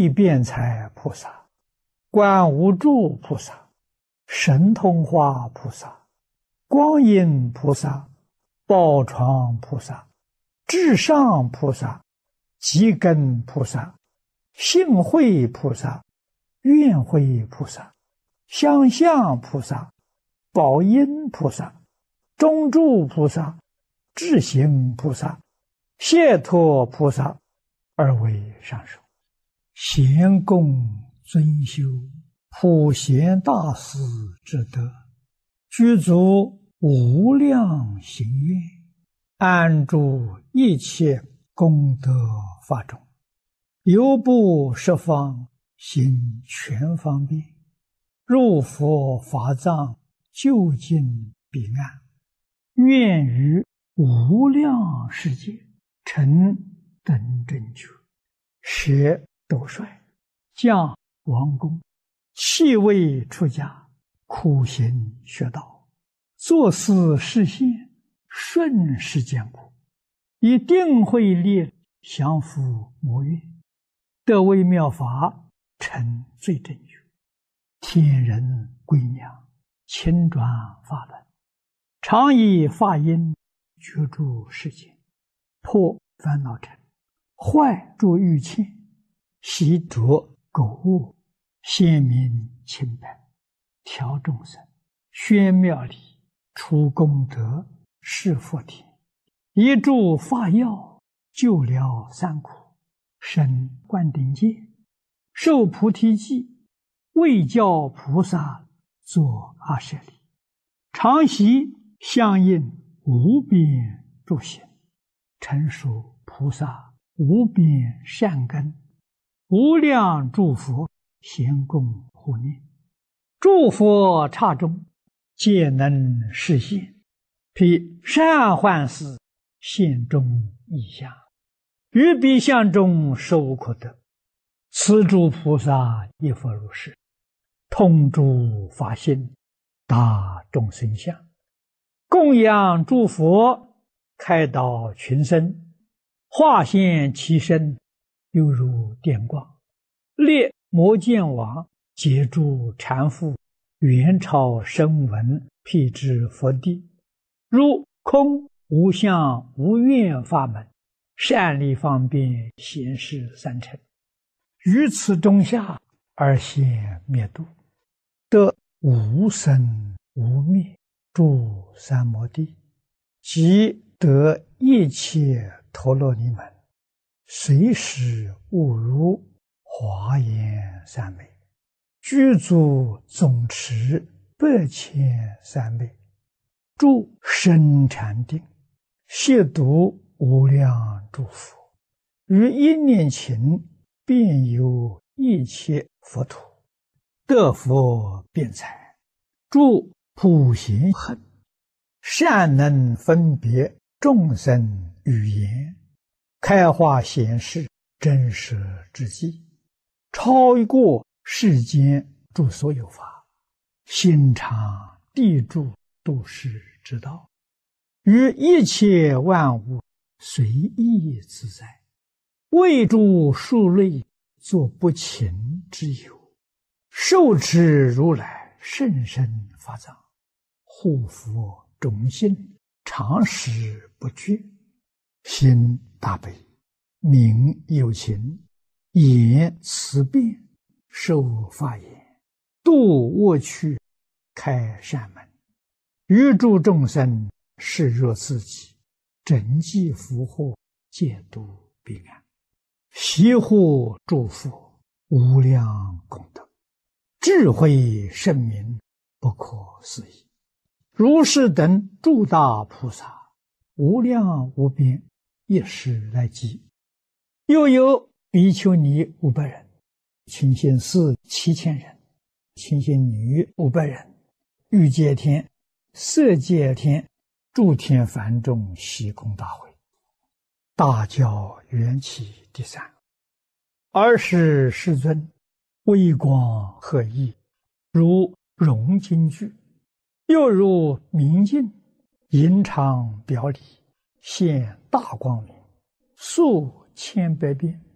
慧辩才菩萨、观无住菩萨、神通化菩萨、光阴菩萨、宝床菩萨、至上菩萨、极根菩萨、性慧菩萨、愿慧菩萨、相向菩萨、宝音菩萨、中住菩萨、智行菩萨、解脱菩萨，而为上首。贤供尊修普贤大士之德，具足无量行愿，安住一切功德法中，犹不十方行全方便，入佛法藏究竟彼岸，愿于无量世界成等正觉，学斗帅，降王公，弃位出家，苦行学道，作思实现，顺时艰苦，以定慧力降伏魔怨，得为妙法，成最正觉，天人归娘，亲转法轮，常以法音觉住世间，破烦恼尘，坏诸欲牵，习着苟物，显明清白，调众生，宣妙理，除功德，示佛田，一助法药，救了三苦，生灌顶戒，受菩提记，为教菩萨作阿舍利，常习相应无边诸行，成熟菩萨无边善根，无量诸佛咸供护念，诸佛刹中皆能实现，披善幻事现中异相，于彼相中受可得，此诸菩萨亦复如是，通诸法性，达众生相，供养诸佛，开导群生，化现其身，犹如电光，列摩见王，解诸缠缚，元朝声闻，辟支佛地，如空无相无愿法门，善利方便显示三乘，于此中下而现灭度，得无生无灭诸三摩地，即得一切陀罗尼门，随时悟如华严三昧，具足总持8,000三昧，住深禅定，亵渎无量诸佛，于一念勤遍游一切佛土，得佛辩才，住普贤行，善能分别众生语言，开化显示真实之际，超过世间诸所有法，心常地住度世之道，于一切万物随意自在，为诸数类作不勤之有，受持如来甚深法藏，护佛种心，常时不绝，心大悲，名有情，言慈辩，受法言，度恶趣，开善门，于诸众生视若自己，整济福祸，戒度彼岸，习护诸佛，无量功德，智慧圣明，不可思议。如是等诸大菩萨，无量无边，一时来集。又有比丘尼500人，清心寺7000人，清心女500人，欲界天、色界天、诸天梵众悉空大会，大教缘起第3。尔时世尊微光和熠，如融金具，又如明镜，银常表里，现大光明，数千百遍，